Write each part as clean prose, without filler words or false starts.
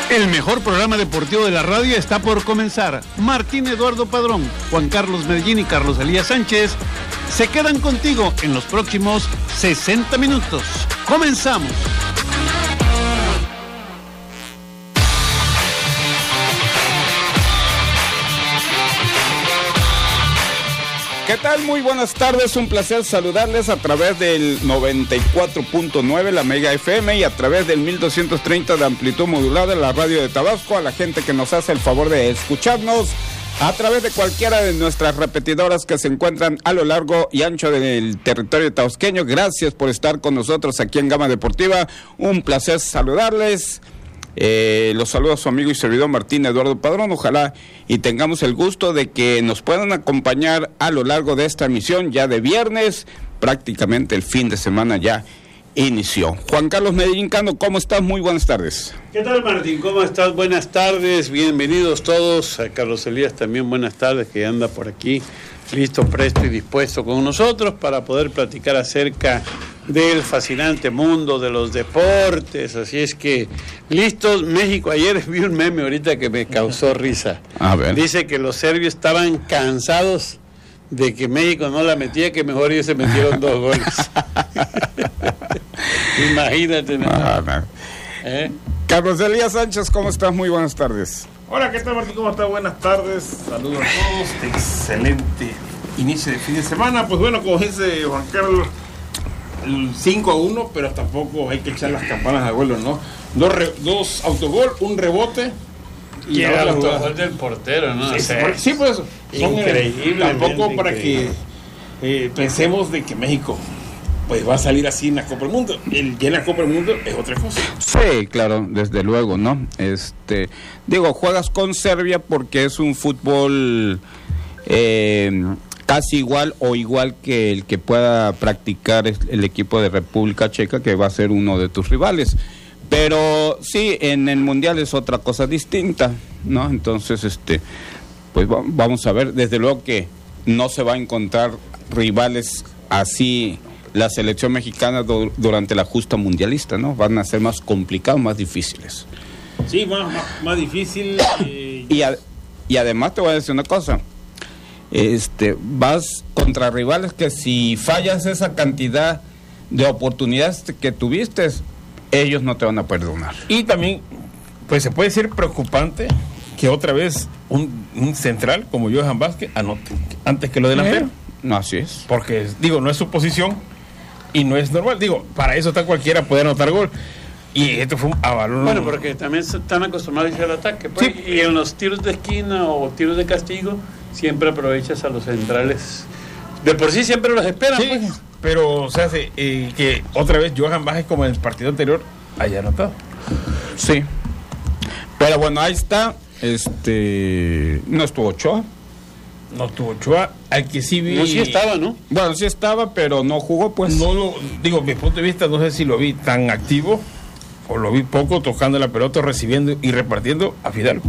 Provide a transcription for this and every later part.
El mejor programa deportivo de la radio está por comenzar. Martín Eduardo Padrón, Juan Carlos Medellín y Carlos Elías Sánchez se quedan contigo en los próximos 60 minutos. ¡Comenzamos! ¿Qué tal? Muy buenas tardes, un placer saludarles a través del 94.9, la Mega FM, y a través del 1230 de amplitud modulada, la radio de Tabasco, a la gente que nos hace el favor de escucharnos a través de cualquiera de nuestras repetidoras que se encuentran a lo largo y ancho del territorio tabasqueño. Gracias por estar con nosotros aquí en Gama Deportiva, un placer saludarles. Los saluda su amigo y servidor Martín Eduardo Padrón. Ojalá y tengamos el gusto de que nos puedan acompañar a lo largo de esta emisión ya de viernes. Prácticamente el fin de semana ya inició. Juan Carlos Medellín Cano, ¿cómo estás? Muy buenas tardes. ¿Qué tal, Martín? ¿Cómo estás? Buenas tardes, bienvenidos todos. A Carlos Elías también buenas tardes, que anda por aquí listo, presto y dispuesto con nosotros para poder platicar acerca del fascinante mundo de los deportes. Así es que, listos. México, ayer vi un meme ahorita que me causó risa. A ver. Dice que los serbios estaban cansados de que México no la metía, que mejor ellos se metieron 2 goles. Imagínate. No. Carlos Elías Sánchez, ¿cómo estás? Muy buenas tardes. Hola, ¿qué tal, Martín? ¿Cómo estás? Buenas tardes. Saludos a todos. Excelente inicio de fin de semana. Pues bueno, como dice Juan Carlos, 5-1, pero tampoco hay que echar las campanas de vuelo, ¿no? 2 autogol, un rebote. Y el autogol del portero, ¿no? Sí, por eso. Increíble. Tampoco para que pensemos de que México pues va a salir así en la Copa del Mundo. En la Copa del Mundo es otra cosa. Sí, claro, desde luego, ¿no? Juegas con Serbia porque es un fútbol casi igual o igual que el que pueda practicar el equipo de República Checa, que va a ser uno de tus rivales. Pero sí, en el Mundial es otra cosa distinta, ¿no? Entonces, pues vamos a ver. Desde luego que no se va a encontrar rivales así la selección mexicana durante la justa mundialista, ¿no? Van a ser más complicados, más difíciles. Sí, más difícil. Y además te voy a decir una cosa. Vas contra rivales que si fallas esa cantidad de oportunidades que tuviste, ellos no te van a perdonar. Y también, pues se puede decir preocupante que otra vez un central como Johan Vázquez anote antes que lo delantero. No, así es. Porque, no es su posición y no es normal. Para eso está cualquiera, puede anotar gol. Y esto fue un avalón. Bueno, porque también están acostumbrados al ataque, pues, sí. Y en los tiros de esquina o tiros de castigo siempre aprovechas a los centrales. De por sí siempre los esperan, sí, pues. Pero se hace que otra vez Johan Vázquez, como en el partido anterior, haya anotado. Sí. Pero bueno, ahí está. No estuvo Ochoa. No estuvo Ochoa, al que sí vi. No, sí estaba, ¿no? Bueno, sí estaba, pero no jugó, pues. Mi punto de vista, no sé si lo vi tan activo o lo vi poco tocando la pelota, recibiendo y repartiendo a Fidalgo.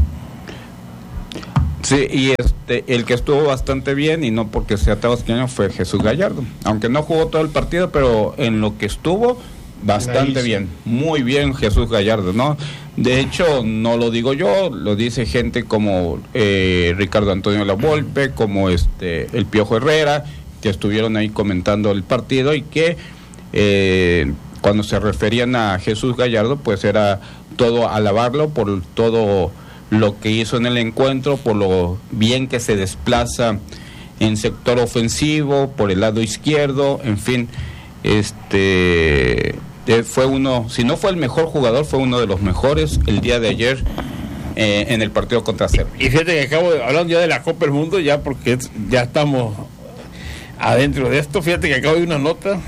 Sí, y el que estuvo bastante bien, y no porque sea tabasqueño, fue Jesús Gallardo. Aunque no jugó todo el partido, pero en lo que estuvo, bastante bien. Muy bien Jesús Gallardo, ¿no? De hecho, no lo digo yo, lo dice gente como Ricardo Antonio Lavolpe, como el Piojo Herrera, que estuvieron ahí comentando el partido, y que cuando se referían a Jesús Gallardo, pues era todo alabarlo por todo lo que hizo en el encuentro, por lo bien que se desplaza en sector ofensivo, por el lado izquierdo, en fin, fue uno, si no fue el mejor jugador, fue uno de los mejores el día de ayer en el partido contra Serbia. Y fíjate que hablando ya de la Copa del Mundo, ya porque ya estamos adentro de esto, fíjate que acabo de una nota,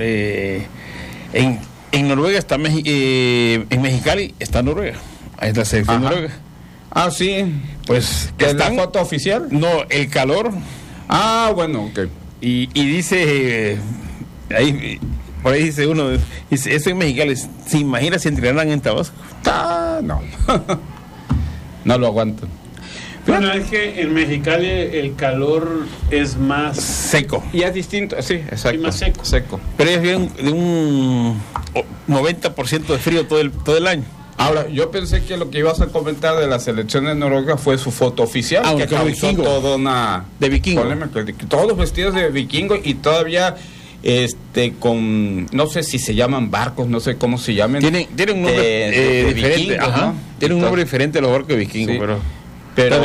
en Noruega está en Mexicali está Noruega, ahí está la selección noruega. Ah, sí. Pues ¿es la foto oficial? No, el calor. Ah, bueno, ok. Y dice, por ahí dice uno, dice, eso en Mexicali, ¿se imagina si entrenaran en Tabasco? No. No lo aguantan. Bueno, es que en Mexicali el calor es más seco. Y es distinto, sí, exacto. Y más seco. Seco. Pero ellos vienen de un 90% de frío todo el año. Ahora, yo pensé que lo que ibas a comentar de la selección de Noruega fue su foto oficial, que causó toda una de vikingo. Polémica, todos vestidos de vikingo y todavía con, no sé si se llaman barcos, no sé cómo se llaman. Tienen un nombre diferente, vikingos, ajá. ¿no? Tienen un nombre diferente a los barcos de vikingos, Sí. pero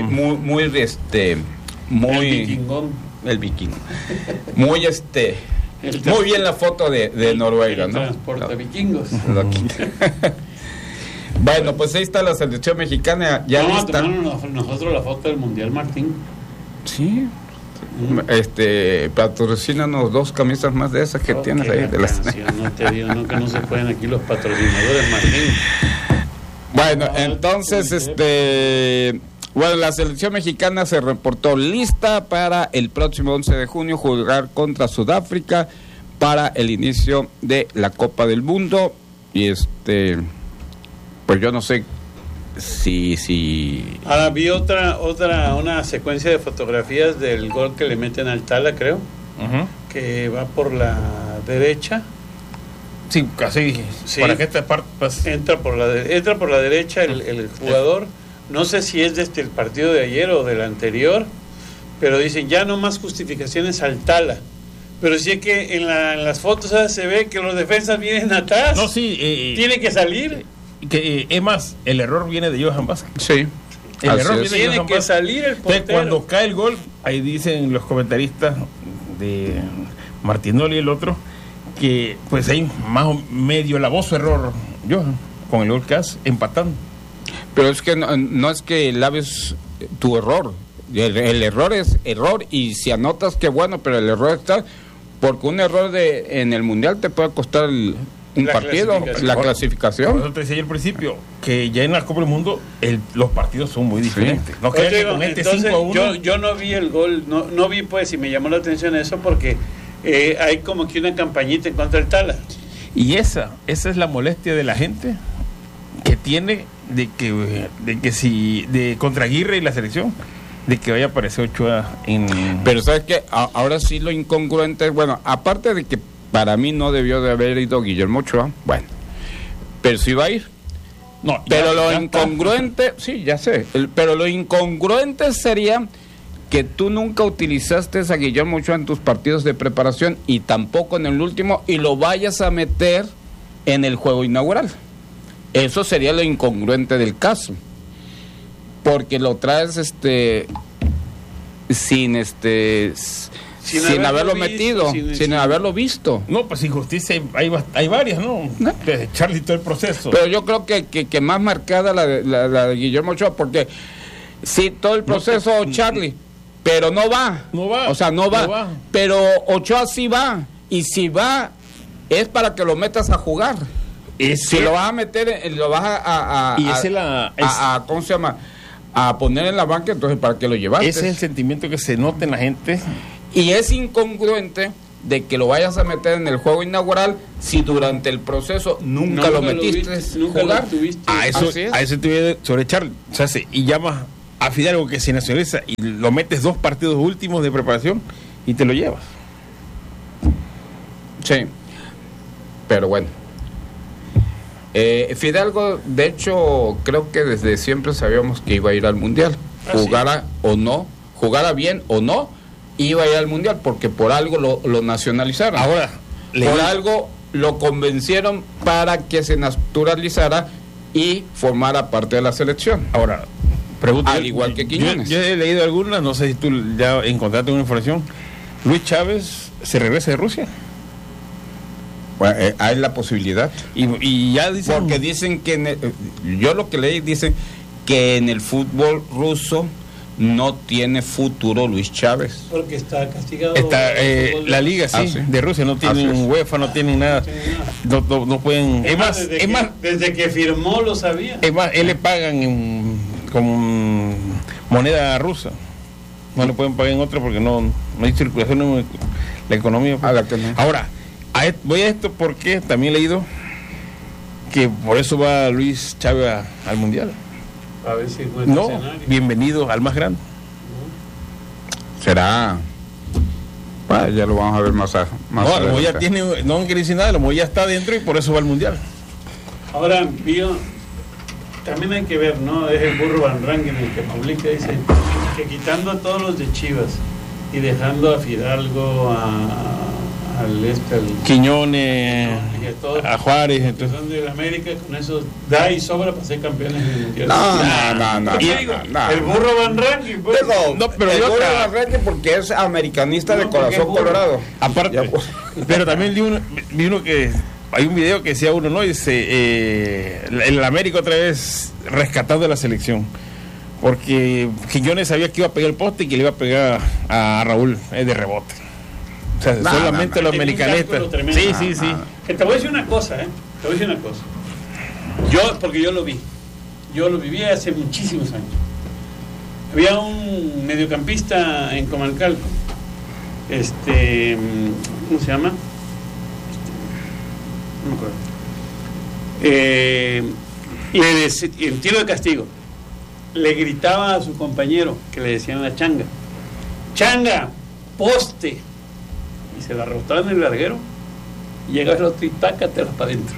el vikingo. Muy muy bien la foto de Noruega, ¿no? Transporta vikingos. Bueno, pues ahí está la selección mexicana, ya Vamos a lista. tomarnos nosotros la foto del Mundial, Martín. Sí. Patrocínanos 2 camisas más de esas que tienes ahí de las. No te digo, no, que no se pueden aquí los patrocinadores, Martín. Bueno, entonces la selección mexicana se reportó lista para el próximo 11 de junio jugar contra Sudáfrica para el inicio de la Copa del Mundo y pues yo no sé si Ahora vi una secuencia de fotografías del gol que le meten al Tala, creo, que va por la derecha. Sí, casi. Sí. Para que esta parte entra por la derecha el jugador. No sé si es desde el partido de ayer o del anterior, pero dicen ya no más justificaciones al Tala. Pero sí es que en las fotos se ve que los defensas vienen atrás. No, sí. Tiene que salir. Es más, el error viene de Johan Vázquez. sí. El Así error es. viene de Tiene Johan que Vázquez. salir el Entonces, portero. cuando cae el gol, ahí dicen los comentaristas de Martinoli y el otro que pues ahí más o medio lavó su error Johan con el gol que hace, empatando. Pero es que no es que laves tu error. El error es error y si anotas, qué bueno, pero el error está porque un error en el Mundial te puede costar un La partido, clasificación. la Por clasificación. eso te decía al principio que ya en la Copa del Mundo los partidos son muy diferentes. No Oye, crean que digo, con este entonces, 5-1 yo no vi el gol, no vi pues, y me llamó la atención eso porque hay como que una campañita en contra del Tala. y esa es la molestia de la gente que tiene de que contra Aguirre y la selección de que vaya a aparecer Ochoa en... Pero sabes que ahora sí lo incongruente, bueno, aparte de que para mí no debió de haber ido Guillermo Ochoa, bueno, pero sí va a ir. No, Pero ya- lo ya está. incongruente, sí, ya sé, pero lo incongruente sería que tú nunca utilizaste a Guillermo Ochoa en tus partidos de preparación y tampoco en el último y lo vayas a meter en el juego inaugural. Eso sería lo incongruente del caso. Porque lo traes sin haberlo metido, sin haberlo visto. No, pues injusticia hay varias, ¿no? ¿No? Desde Charlie todo el proceso. Pero yo creo que más marcada la de Guillermo Ochoa, porque sí, todo el proceso Charlie, pero no va. No va. O sea, no va. No va. Pero Ochoa sí va. Y si va, es para que lo metas a jugar. Si lo vas a meter, lo vas a ¿cómo se llama? A poner en la banca, entonces ¿para qué lo llevaste? Ese es el sentimiento que se nota en la gente. Y es incongruente de que lo vayas a meter en el juego inaugural si durante el proceso nunca lo metiste nunca jugar. lo tuviste. A eso Así es. te voy a sobre Charlie. O sea, y llamas a Fidalgo que se nacionaliza y lo metes 2 partidos últimos de preparación y te lo llevas. Sí, pero bueno. Fidalgo, de hecho, creo que desde siempre sabíamos que iba a ir al Mundial. Jugara o no, jugara bien o no, iba a ir al Mundial porque por algo lo nacionalizaron. Ahora, por algo lo convencieron para que se naturalizara y formara parte de la selección. Ahora, pregunta. Al igual que Quiñones. Yo he leído algunas, no sé si tú ya encontraste una información. Luis Chávez se regresa de Rusia. Bueno, hay la posibilidad. Y ya dicen. Porque dicen que, yo lo que leí, dicen que en el fútbol ruso no tiene futuro Luis Chávez. Porque está castigado. Está, la liga, sí, sí, de Rusia no Así tienen es. UEFA, no tienen nada. No pueden. Desde que firmó lo sabía. Es más, él le pagan con moneda rusa. No le pueden pagar en otra porque no hay circulación en la economía. Ahora, voy a esto porque también he leído que por eso va Luis Chávez al Mundial. A ver si encuentra No, escenario. bienvenido al más grande. Será. Bueno, ya lo vamos a ver más No, a lo mejor ya adelante. tiene, no quiere decir nada, a lo mejor ya está dentro y por eso va al Mundial. Ahora también hay que ver, ¿no? Es el Burro Van Rankin el que publica, dice que quitando a todos los de Chivas y dejando a Fidalgo, al Quiñones, a Juárez, entonces son de América, con eso da y sobra para ser campeones del mundial. No. El Burro Van Rankin, pues. Pero el Burro Van Rankin porque es americanista de corazón colorado. Aparte, pero también vi uno que hay un video que decía uno, ¿no? Dice el América otra vez rescatado de la selección. Porque Quiñones sabía que iba a pegar el poste y que le iba a pegar a Raúl de rebote. O sea, solamente los americanistas. Sí. Que te voy a decir una cosa, Porque yo lo vi. Yo lo viví hace muchísimos años. Había un mediocampista en Comalcalco. ¿Cómo se llama? No me acuerdo. En tiro de castigo le gritaba a su compañero, que le decían la changa, poste, y se la rebotaba en el larguero y llegaba el otro y tácatelas para adentro,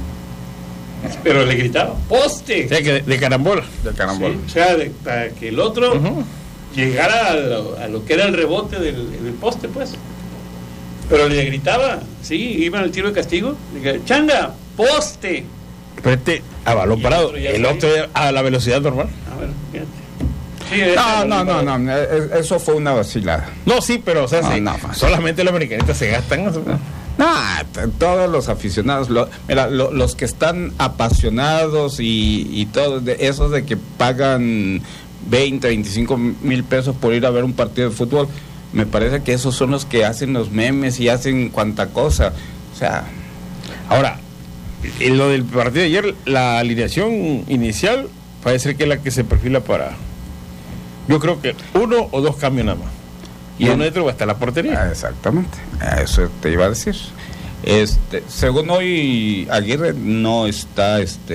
pero le gritaba poste, o sea, que de carambola, sí, o sea, para que el otro llegara a lo que era el rebote del poste, pues. Pero le gritaba, sí, iban al tiro de castigo, le gritaba, changa, poste. Pero a balón parado, el otro a la velocidad normal. A ver, fíjate. No, eso fue una vacilada. No, sí, pero o sea, solamente los americanistas se gastan. Todos los aficionados, los que están apasionados y todos esos de que pagan 20, 25 mil pesos por ir a ver un partido de fútbol, me parece que esos son los que hacen los memes y hacen cuanta cosa. O sea, ahora, en lo del partido de ayer, la alineación inicial parece que es la que se perfila para, yo creo que 1 o 2 cambios nada más, y uno dentro va a estar la portería. Exactamente, eso te iba a decir. Según hoy, Aguirre no está,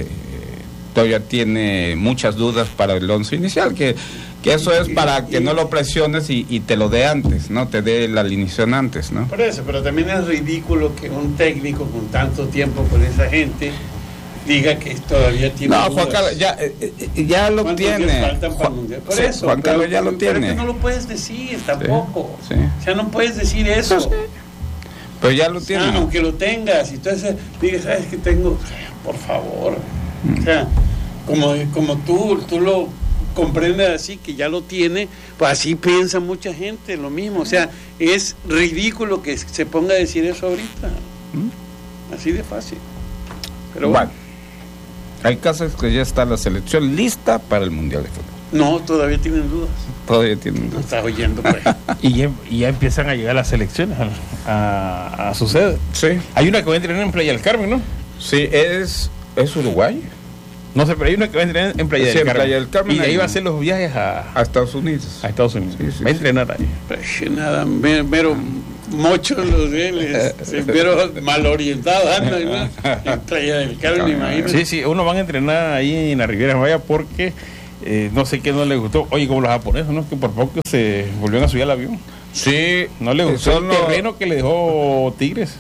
todavía tiene muchas dudas para el 11 inicial, que eso es para que no lo presiones y te lo dé antes, ¿no? Te dé la alineación antes, ¿no? Por eso, pero también es ridículo que un técnico con tanto tiempo con esa gente diga que todavía tiene dudas. Juan Carlos, ya lo tiene. Faltan para el mundial? Por eso, Juan Carlos ya lo tiene. Pero es que no lo puedes decir tampoco. Sí. O sea, no puedes decir eso. Sí. Pero ya lo tiene. Aunque lo tengas, y entonces digas, ¿sabes qué tengo? Por favor. O sea, como tú lo comprende así, que ya lo tiene, pues así piensa mucha gente, lo mismo. O sea, es ridículo que se ponga a decir eso ahorita. Así de fácil. Pero bueno. Hay casos que ya está la selección lista para el Mundial de Fútbol. No, todavía tienen dudas. No estás oyendo, pues. y ya empiezan a llegar las selecciones a su sede. Sí. Hay una que va a entrenar en Playa del Carmen, ¿no? Sí, es Uruguay. No sé, pero hay una que va a entrenar en Playa del Carmen. Y ahí va a hacer los viajes a Estados Unidos. A Estados Unidos. Sí, va a entrenar ahí. Pues nada, mero muchos los de él, pero mal orientados andan, ¿no? En Playa del Carmen, imagínate. Sí, uno van a entrenar ahí en la Riviera Maya porque no sé qué no les gustó. Oye, como los japoneses, ¿no? Que por poco se volvieron a subir al avión. Sí, no le gustó el terreno que le dejó Tigres.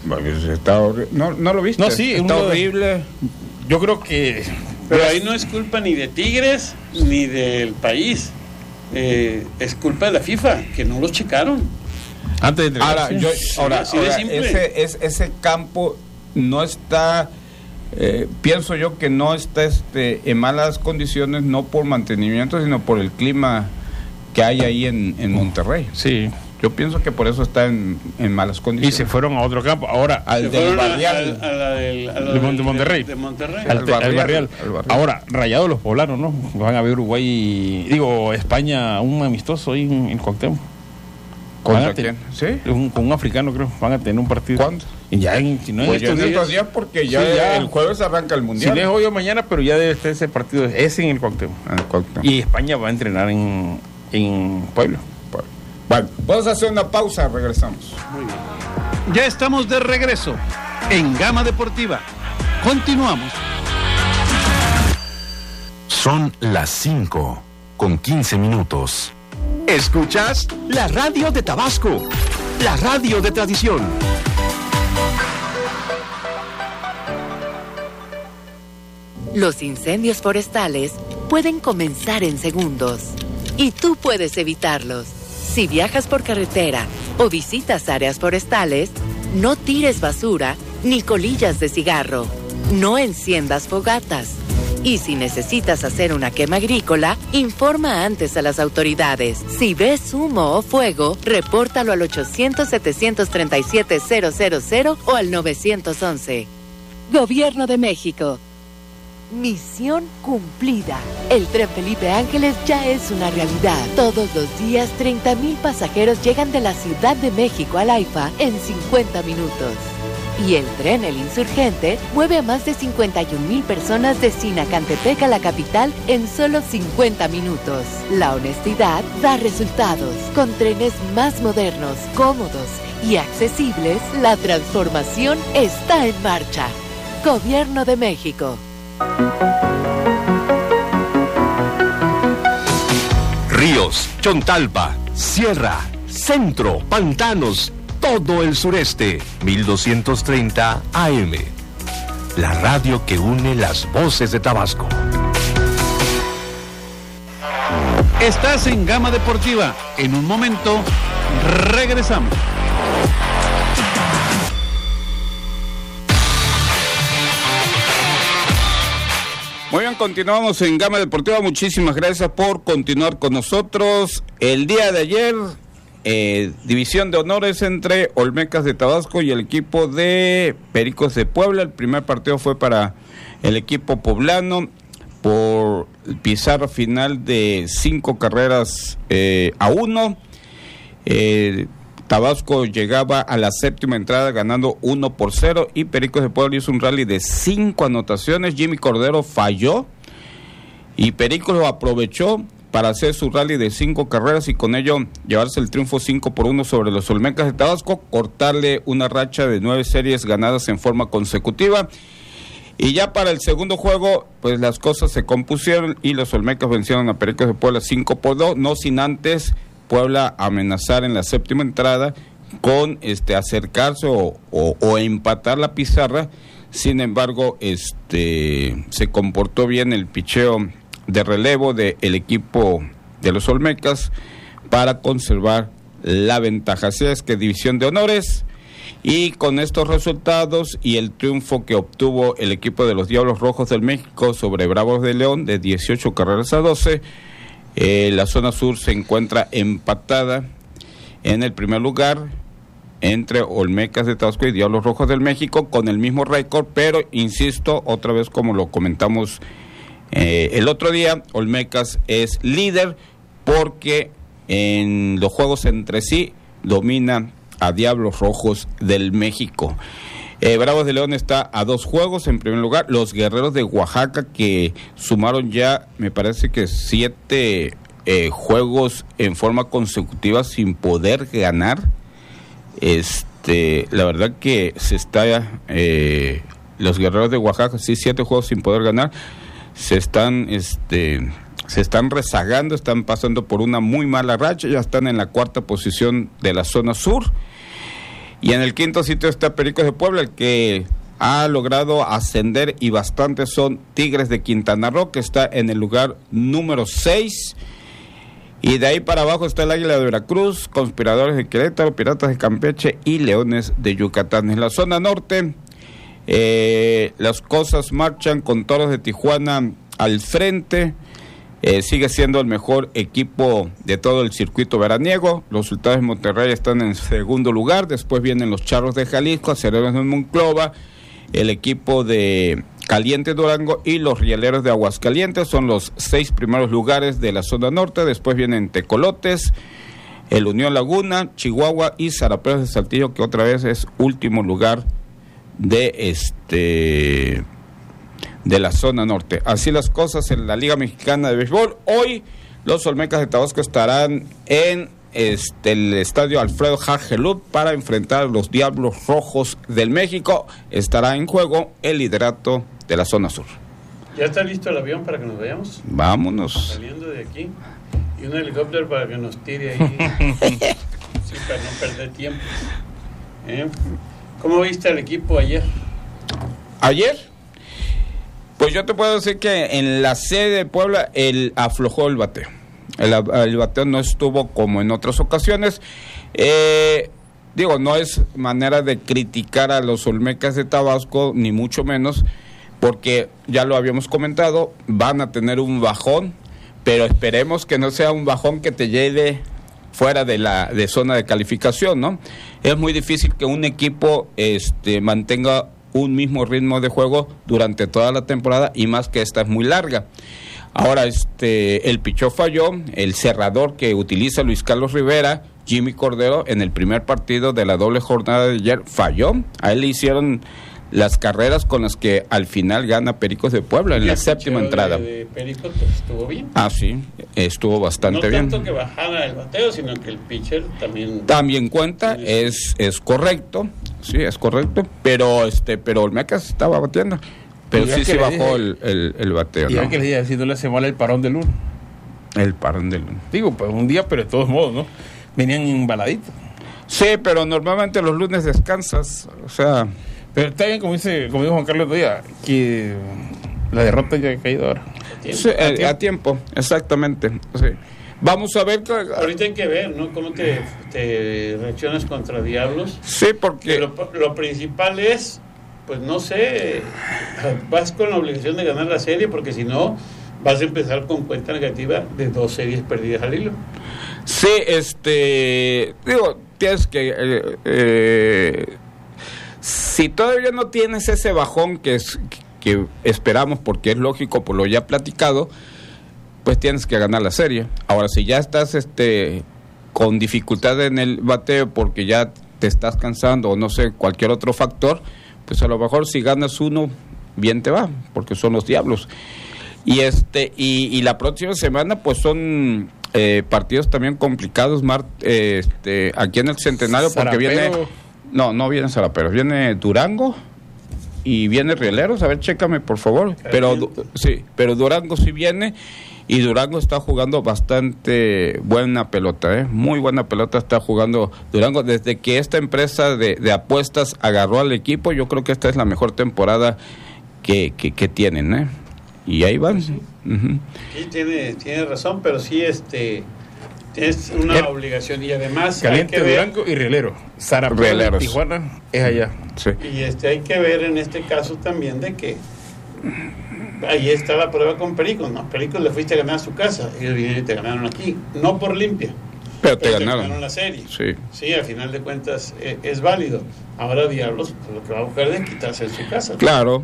¿No lo viste? No, sí, está horrible. Yo creo que... Pero ahí no es culpa ni de Tigres ni del país. Es culpa de la FIFA, que no los checaron. Antes de ahora, ese campo no está, pienso yo que no está en malas condiciones, no por mantenimiento, sino por el clima que hay ahí en Monterrey. Sí. Yo pienso que por eso está en malas condiciones. Y se fueron a otro campo. Ahora, al del Barrial. De Monterrey. De Monterrey. Al Barrial. Ahora, Rayados los poblanos, ¿no? Van a ver Uruguay, España, un amistoso ahí en Cuauhtémoc. ¿Contra quién? ¿Sí? Con un africano, creo. Van a tener un partido. ¿Cuándo? Y ya en estos días, porque ya el jueves arranca el Mundial. Si no es hoy o mañana, pero ya debe estar ese partido. Es en el Cuauhtémoc. Y España va a entrenar en Puebla. Bueno, vamos a hacer una pausa, regresamos. Muy bien. Ya estamos de regreso en Gama Deportiva. Continuamos. Son las 5:15. ¿Escuchas? La radio de Tabasco, la radio de tradición. Los incendios forestales pueden comenzar en segundos y tú puedes evitarlos. Si viajas por carretera o visitas áreas forestales, no tires basura ni colillas de cigarro. No enciendas fogatas. Y si necesitas hacer una quema agrícola, informa antes a las autoridades. Si ves humo o fuego, repórtalo al 800-737-000 o al 911. Gobierno de México. Misión cumplida. El tren Felipe Ángeles ya es una realidad. Todos los días 30,000 pasajeros llegan de la Ciudad de México al AIFA en 50 minutos. Y el tren El Insurgente mueve a más de 51,000 personas de Sinacantepec a la capital en solo 50 minutos. La honestidad da resultados. Con trenes más modernos, cómodos y accesibles, la transformación está en marcha. Gobierno de México. Ríos, Chontalpa, Sierra, Centro, Pantanos, todo el sureste. 1230 AM. La radio que une las voces de Tabasco. Estás en Gama Deportiva. En un momento, regresamos. Muy bien, continuamos en Gama Deportiva. Muchísimas gracias por continuar con nosotros. El día de ayer, división de honores entre Olmecas de Tabasco y el equipo de Pericos de Puebla. El primer partido fue para el equipo poblano por pizarra final de 5-1. Tabasco llegaba a la séptima entrada ganando 1-0 y Pericos de Puebla hizo un rally de 5 anotaciones. Jimmy Cordero falló y Pericos lo aprovechó para hacer su rally de 5 carreras y con ello llevarse el triunfo 5-1 sobre los Olmecas de Tabasco, cortarle una racha de 9 series ganadas en forma consecutiva. Y ya para el segundo juego, pues las cosas se compusieron y los Olmecas vencieron a Pericos de Puebla 5-2, no sin antes Puebla amenazar en la séptima entrada con acercarse o empatar la pizarra. Sin embargo, se comportó bien el picheo de relevo del equipo de los Olmecas para conservar la ventaja. Así es que división de honores, y con estos resultados y el triunfo que obtuvo el equipo de los Diablos Rojos del México sobre Bravos de León de 18-12, la zona sur se encuentra empatada en el primer lugar entre Olmecas de Tabasco y Diablos Rojos del México con el mismo récord, pero insisto, otra vez como lo comentamos el otro día, Olmecas es líder porque en los juegos entre sí domina a Diablos Rojos del México. Bravos de León está a 2 juegos en primer lugar. Los Guerreros de Oaxaca, que sumaron ya, me parece que 7 juegos en forma consecutiva sin poder ganar. La verdad que se está los Guerreros de Oaxaca, sí, 7 juegos sin poder ganar. Se están rezagando, están pasando por una muy mala racha, ya están en la 4ª posición de la zona sur. Y en el 5º sitio está Pericos de Puebla, el que ha logrado ascender y bastante son Tigres de Quintana Roo, que está en el lugar número 6. Y de ahí para abajo está el Águila de Veracruz, Conspiradores de Querétaro, Piratas de Campeche y Leones de Yucatán. En la zona norte, las cosas marchan con Toros de Tijuana al frente. Sigue siendo el mejor equipo de todo el circuito veraniego. Los Sultanes de Monterrey están en segundo lugar. Después vienen los Charros de Jalisco, Acereros de Monclova, el equipo de Caliente Durango y los Rieleros de Aguascalientes. Son los 6 primeros lugares de la zona norte. Después vienen Tecolotes, el Unión Laguna, Chihuahua y Zaraperos de Saltillo, que otra vez es último lugar de la zona norte. Así las cosas en la Liga Mexicana de Béisbol. Hoy los Olmecas de Tabasco estarán en el estadio Alfredo Hargelut para enfrentar a los Diablos Rojos del México. Estará en juego el liderato de la zona sur. ¿Ya está listo el avión para que nos vayamos? Vámonos. Saliendo de aquí. Y un helicóptero para que nos tire ahí. Sí, para no perder tiempo. ¿Cómo viste al equipo ayer? ¿Ayer? Pues Pues yo te puedo decir que en la sede de Puebla aflojó el bateo. El bateo no estuvo como en otras ocasiones. Digo, no es manera de criticar a los Olmecas de Tabasco, ni mucho menos, porque ya lo habíamos comentado, van a tener un bajón, pero esperemos que no sea un bajón que te lleve fuera de zona de calificación, ¿no? Es muy difícil que un equipo mantenga un mismo ritmo de juego durante toda la temporada, y más que esta es muy larga. Ahora, el pichó falló, el cerrador que utiliza Luis Carlos Rivera, Jimmy Cordero, en el primer partido de la doble jornada de ayer falló. A él le hicieron las carreras con las que al final gana Pericos de Puebla en la séptima entrada. De Pericos pues, estuvo bien. Ah, sí, estuvo bastante bien. No tanto que bajara el bateo, sino que el pitcher también cuenta, es correcto, sí, es correcto, pero Olmecas estaba bateando, pero sí bajó el bateo. Y ya que le dije, si no le hace mal el parón de lunes. El parón de lunes. Digo, pues un día, pero de todos modos, ¿no? Venían embaladitos. Sí, pero normalmente los lunes descansas, o sea... Pero está bien, como dijo Juan Carlos otro día, que la derrota ya ha caído ahora. Sí, a tiempo, exactamente. Sí. Vamos a ver... Ahorita hay que ver, ¿no? ¿Cómo te reaccionas contra Diablos? Sí, porque... Lo principal es, pues no sé, vas con la obligación de ganar la serie, porque si no, vas a empezar con cuenta negativa de 2 series perdidas al hilo. Sí, digo, tienes que... si todavía no tienes ese bajón que esperamos, porque es lógico por lo ya platicado, pues tienes que ganar la serie. Ahora, si ya estás con dificultad en el bateo porque ya te estás cansando o no sé, cualquier otro factor, pues a lo mejor si ganas uno, bien te va, porque son los Diablos. Y la próxima semana pues son partidos también complicados, aquí en el Centenario, porque viene... No viene Zaraperos, viene Durango y viene Rieleros. A ver, chécame por favor. Pero Durango sí viene, y Durango está jugando bastante buena pelota, muy buena pelota está jugando Durango. Desde que esta empresa de apuestas agarró al equipo, yo creo que esta es la mejor temporada que tienen, y ahí van. Sí, sí, tiene razón, pero sí es una obligación, y además Caliente, Durango y Rielero. Zaraperos, Tijuana es allá. Sí. Y hay que ver en este caso también de que ahí está la prueba con Pericos. No, Pericos le fuiste a ganar a su casa, ellos vinieron y te ganaron aquí, no por limpia, pero te ganaron la serie. Sí, al final de cuentas es válido. Ahora Diablos lo que va a buscar es quitarse en su casa. Claro,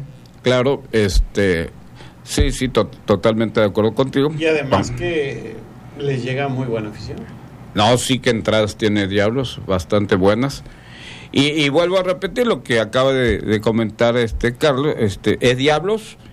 sí, totalmente de acuerdo contigo. Y además que les llega muy buena afición. No, sí que entradas tiene Diablos, bastante buenas. Y vuelvo a repetir lo que acaba de comentar Carlos, es Diablos,